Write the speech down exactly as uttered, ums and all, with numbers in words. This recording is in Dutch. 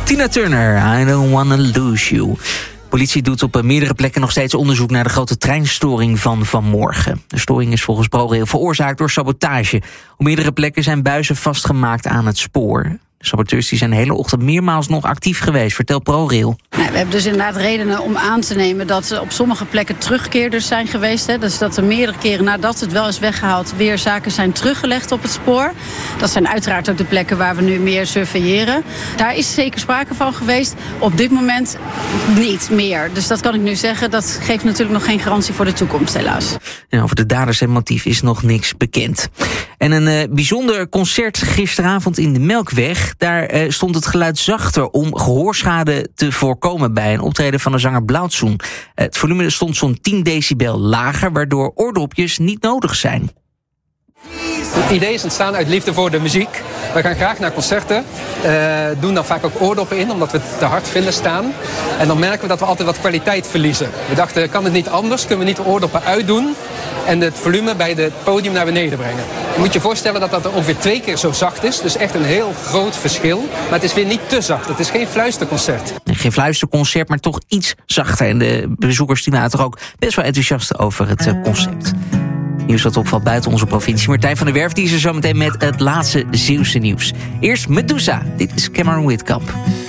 Tina Turner, I don't wanna lose you. Politie doet op meerdere plekken nog steeds onderzoek naar de grote treinstoring van vanmorgen. De storing is volgens ProRail veroorzaakt door sabotage. Op meerdere plekken zijn buizen vastgemaakt aan het spoor. De saboteurs die zijn de hele ochtend meermaals nog actief geweest, vertelt ProRail. Nou, we hebben dus inderdaad redenen om aan te nemen dat er op sommige plekken terugkeerders zijn geweest. Hè. Dus dat er meerdere keren nadat het wel is weggehaald weer zaken zijn teruggelegd op het spoor. Dat zijn uiteraard ook de plekken waar we nu meer surveilleren. Daar is zeker sprake van geweest. Op dit moment niet meer. Dus dat kan ik nu zeggen. Dat geeft natuurlijk nog geen garantie voor de toekomst, helaas. Ja, over de daders en motief is nog niks bekend. En een uh, bijzonder concert gisteravond in de Melkweg. Daar uh, stond het geluid zachter om gehoorschade te voorkomen bij een optreden van de zanger Blauwtsoen. Uh, het volume stond zo'n tien decibel lager, waardoor oordopjes niet nodig zijn. Het idee is ontstaan uit liefde voor de muziek. We gaan graag naar concerten, uh, doen dan vaak ook oordoppen in, omdat we het te hard vinden staan. En dan merken we dat we altijd wat kwaliteit verliezen. We dachten, kan het niet anders? Kunnen we niet de oordoppen uitdoen en het volume bij het podium naar beneden brengen? Je moet je voorstellen dat dat ongeveer twee keer zo zacht is. Dus echt een heel groot verschil. Maar het is weer niet te zacht. Het is geen fluisterconcert. Geen fluisterconcert, maar toch iets zachter. En de bezoekers die waren toch ook best wel enthousiast over het uh, concept. Nieuws wat opvalt buiten onze provincie. Martijn van der Werf die is er zo meteen met het laatste Zeeuwse nieuws. Eerst Medusa. Dit is Cameron Whitkamp.